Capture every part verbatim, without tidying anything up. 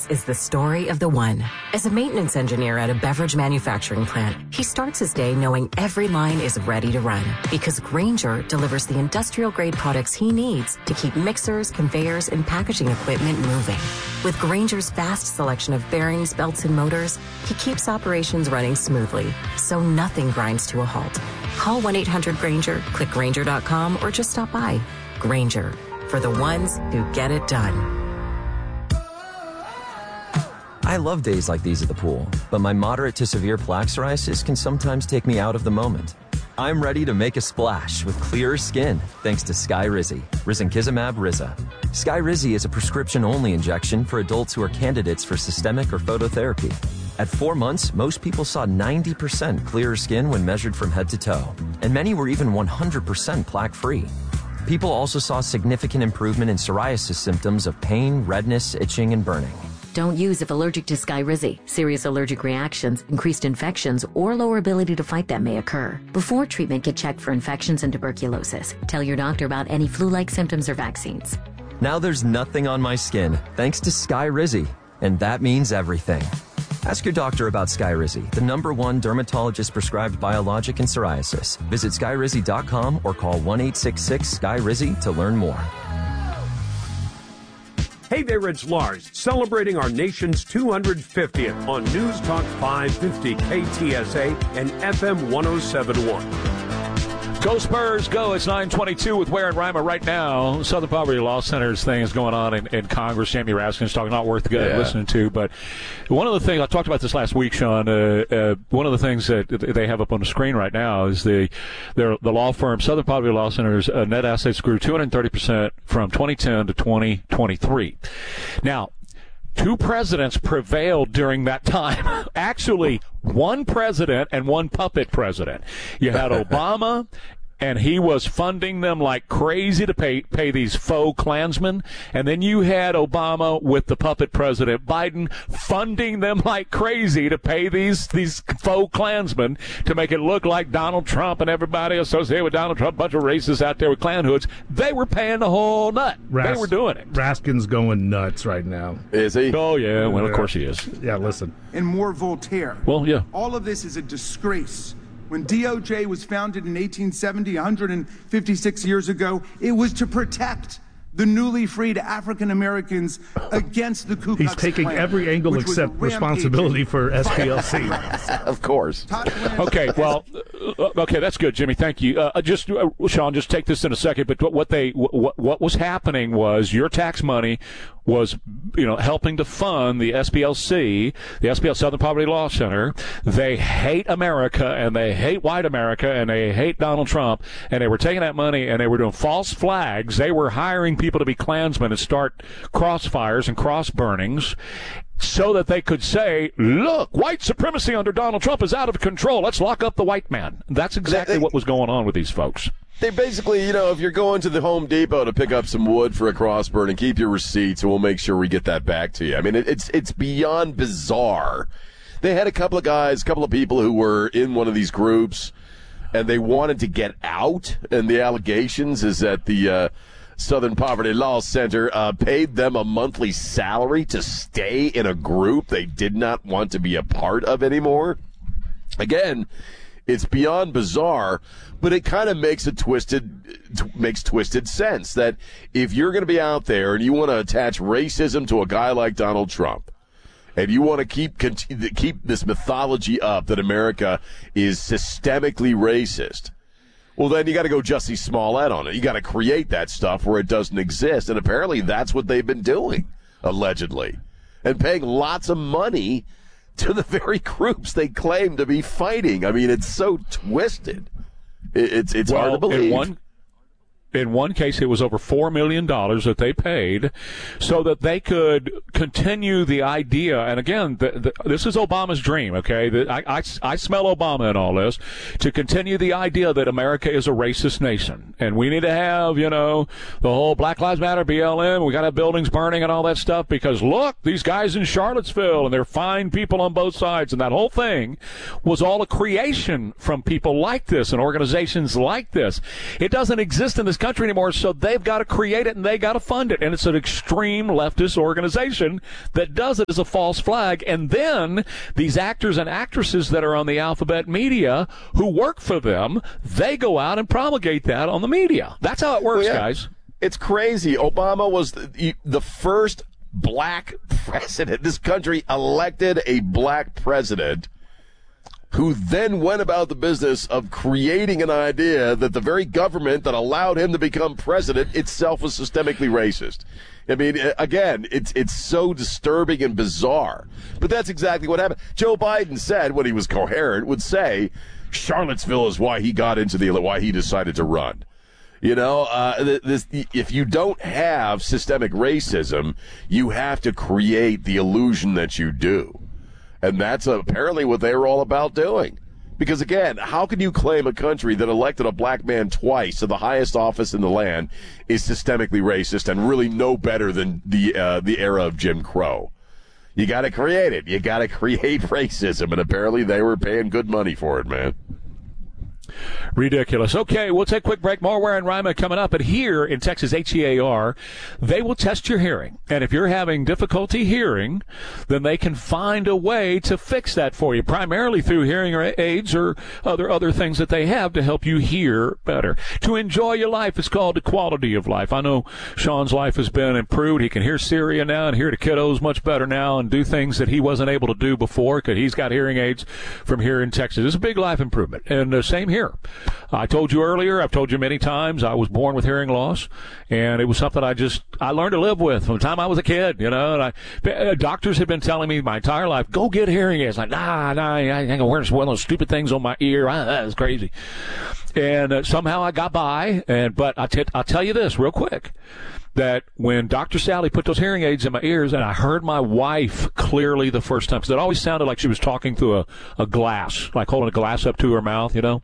This is the story of the one. As a maintenance engineer at a beverage manufacturing plant, he starts his day knowing every line is ready to run because Grainger delivers the industrial-grade products he needs to keep mixers, conveyors, and packaging equipment moving. With Grainger's vast selection of bearings, belts, and motors, he keeps operations running smoothly, so nothing grinds to a halt. Call one eight hundred Grainger, click Grainger dot com, or just stop by. Grainger, for the ones who get it done. I love days like these at the pool, but my moderate to severe plaque psoriasis can sometimes take me out of the moment. I'm ready to make a splash with clearer skin thanks to Skyrizi, risankizumab Riza. Skyrizi is a prescription-only injection for adults who are candidates for systemic or phototherapy. At four months, most people saw ninety percent clearer skin when measured from head to toe, and many were even one hundred percent plaque-free. People also saw significant improvement in psoriasis symptoms of pain, redness, itching, and burning. Don't use if allergic to Skyrizi. Serious allergic reactions, increased infections, or lower ability to fight them may occur. Before treatment, get checked for infections and tuberculosis. Tell your doctor about any flu-like symptoms or vaccines. Now there's nothing on my skin thanks to Skyrizi, and that means everything. Ask your doctor about Skyrizi, the number one dermatologist-prescribed biologic in psoriasis. Visit skyrizi dot com or call one eight six six Sky Rizi to learn more. Hey there, it's Lars, celebrating our nation's two hundred fiftieth on News Talk five fifty K T S A and F M one oh seven point one. Go Spurs, go. It's nine twenty-two with Ware and Rima right now. Southern Poverty Law Center's thing is going on in, in Congress. Jamie Raskin's talking, not worth good yeah. listening to. But one of the things, I talked about this last week, Sean, uh, uh, one of the things that they have up on the screen right now is the their, the law firm, Southern Poverty Law Center's uh, net assets grew two hundred thirty percent from twenty ten to twenty twenty-three. Now, two presidents prevailed during that time. Actually, one president and one puppet president. You had Obama, and he was funding them like crazy to pay pay these faux Klansmen. And then you had Obama with the puppet president, Biden, funding them like crazy to pay these, these faux Klansmen to make it look like Donald Trump and everybody associated with Donald Trump, a bunch of racists out there with Klan hoods. They were paying the whole nut. Ras- they were doing it. Raskin's going nuts right now. Is he? Oh, yeah. Well, of course he is. Yeah, listen. And more Voltaire. Well, yeah. All of this is a disgrace. When D O J was founded in eighteen seventy, one hundred fifty-six years ago, it was to protect the newly freed African Americans against the Ku Klux He's taking Klan, every angle except responsibility for S P L C. Of course. Okay, well, okay, that's good, Jimmy. Thank you. Uh, just, uh, Sean, just take this in a second. But what they, what, what was happening was your tax money was, you know, helping to fund the S P L C, the S P L Southern Poverty Law Center. They hate America, and they hate white America, and they hate Donald Trump, and they were taking that money, and they were doing false flags. They were hiring people to be Klansmen and start crossfires and cross burnings so that they could say, look, white supremacy under Donald Trump is out of control. Let's lock up the white man. That's exactly they, they, what was going on with these folks. They basically, you know, if you're going to the Home Depot to pick up some wood for a crossburn, and keep your receipts, and we'll make sure we get that back to you. I mean, it, it's it's beyond bizarre. They had a couple of guys, a couple of people who were in one of these groups, and they wanted to get out, and the allegations is that the uh, Southern Poverty Law Center uh, paid them a monthly salary to stay in a group they did not want to be a part of anymore. Again, it's beyond bizarre, but it kind of makes a twisted, t- makes twisted sense that if you're going to be out there and you want to attach racism to a guy like Donald Trump, and you want to keep keep this mythology up that America is systemically racist, well, then you got to go Jussie Smollett on it. You got to create that stuff where it doesn't exist, and apparently that's what they've been doing, allegedly, and paying lots of money to the very groups they claim to be fighting. I mean, it's so twisted. It's it's well, hard to believe. In one, in one case, it was over four million dollars that they paid so that they could continue the idea. And again, the, the, this is Obama's dream, okay? The, I, I, I smell Obama in all this, to continue the idea that America is a racist nation. And we need to have, you know, the whole Black Lives Matter, B L M, we got to have buildings burning and all that stuff because, look, these guys in Charlottesville, and they're fine people on both sides. And that whole thing was all a creation from people like this and organizations like this. It doesn't exist in this country anymore, so they've got to create it and they got to fund it. And it's an extreme leftist organization that does it as a false flag. And then these actors and actresses that are on the alphabet media who work for them, they go out and promulgate that on the media. That's how it works, well, yeah. guys. It's crazy. Obama was the, the first black president. This country elected a black president who then went about the business of creating an idea that the very government that allowed him to become president itself was systemically racist. I mean, again, it's it's so disturbing and bizarre. But that's exactly what happened. Joe Biden said, when he was coherent, would say, Charlottesville is why he got into the, why he decided to run. You know, uh, this, if you don't have systemic racism, you have to create the illusion that you do. And that's apparently what they were all about doing. Because, again, how can you claim a country that elected a black man twice to the highest office in the land is systemically racist and really no better than the uh, the era of Jim Crow? You got to create it. You got to create racism. And apparently they were paying good money for it, man. Ridiculous. Okay, we'll take a quick break. More Ware and Rima coming up. But here in Texas, H E A R, they will test your hearing. And if you're having difficulty hearing, then they can find a way to fix that for you, primarily through hearing aids or other other things that they have to help you hear better. To enjoy your life, it's called the quality of life. I know Sean's life has been improved. He can hear Syria now and hear the kiddos much better now and do things that he wasn't able to do before because he's got hearing aids from here in Texas. It's a big life improvement. And the same here. I told you earlier, I've told you many times, I was born with hearing loss, and it was something I just, I learned to live with from the time I was a kid, you know, and I, uh, doctors had been telling me my entire life, go get hearing aids. Like, nah, nah, I ain't gonna wear one of those stupid things on my ear. I, that is crazy. And uh, somehow I got by, and, but I t- I'll tell you this real quick, that when Doctor Sally put those hearing aids in my ears and I heard my wife clearly the first time, because it always sounded like she was talking through a, a glass, like holding a glass up to her mouth, you know.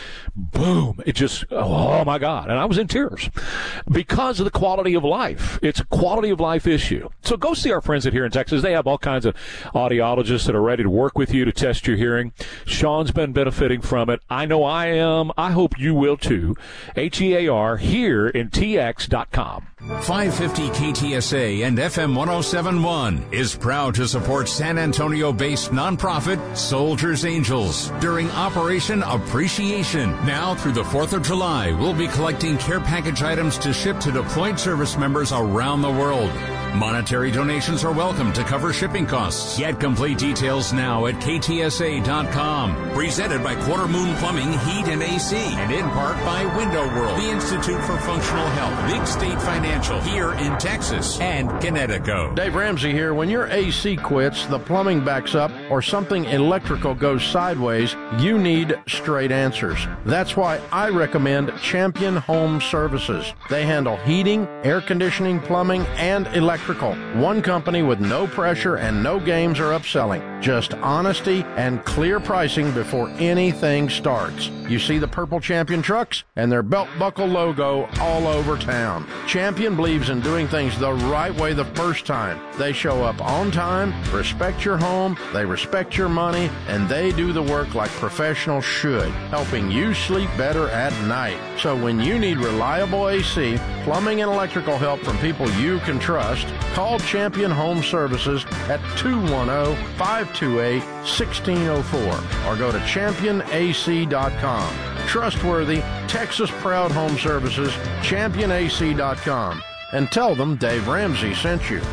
Boom. It just, oh, my God. And I was in tears because of the quality of life. It's a quality of life issue. So go see our friends at Here in Texas. They have all kinds of audiologists that are ready to work with you to test your hearing. Sean's been benefiting from it. I know I am. I hope you will too. H E A R here in T X dot com. five fifty K T S A and F M one oh seven point one is proud to support San Antonio-based nonprofit Soldiers Angels during Operation Appreciation. Now through the fourth of July, we'll be collecting care package items to ship to deployed service members around the world. Monetary donations are welcome to cover shipping costs. Get complete details now at K T S A dot com. Presented by Quarter Moon Plumbing, Heat, and A C. And in part by Window World, the Institute for Functional Health, Big State Financial, here in Texas, and Connecticut. Dave Ramsey here. When your A C quits, the plumbing backs up, or something electrical goes sideways, you need straight answers. That's why I recommend Champion Home Services. They handle heating, air conditioning, plumbing, and electrical. One company with no pressure and no games or upselling. Just honesty and clear pricing before anything starts. You see the purple Champion trucks and their belt buckle logo all over town. Champion believes in doing things the right way the first time. They show up on time, respect your home, they respect your money, and they do the work like professionals should, helping you sleep better at night. So when you need reliable A C, plumbing, and electrical help from people you can trust, call Champion Home Services at two one zero, five two eight, one six zero four or go to champion A C dot com. Trustworthy, Texas-proud home services, champion A C dot com. And tell them Dave Ramsey sent you.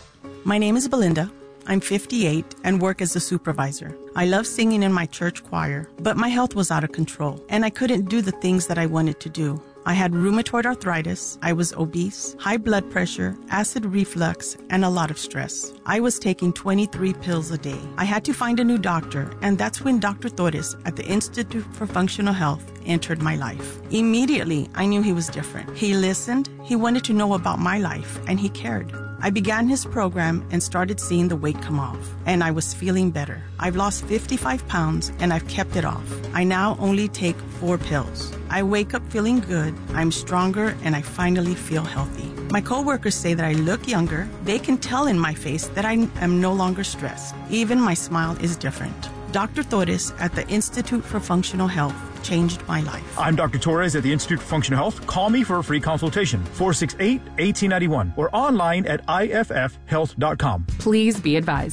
My name is Belinda. I'm fifty-eight and work as a supervisor. I love singing in my church choir, but my health was out of control, and I couldn't do the things that I wanted to do. I had rheumatoid arthritis, I was obese, high blood pressure, acid reflux, and a lot of stress. I was taking twenty-three pills a day. I had to find a new doctor, and that's when Doctor Torres at the Institute for Functional Health entered my life. Immediately, I knew he was different. He listened, he wanted to know about my life, and he cared. I began his program and started seeing the weight come off, and I was feeling better. I've lost fifty-five pounds, and I've kept it off. I now only take four pills. I wake up feeling good, I'm stronger, and I finally feel healthy. My coworkers say that I look younger. They can tell in my face that I am no longer stressed. Even my smile is different. Doctor Torres at the Institute for Functional Health changed my life. I'm Doctor Torres at the Institute for Functional Health. Call me for a free consultation, four six eight, one eight nine one, or online at I F F health dot com. Please be advised.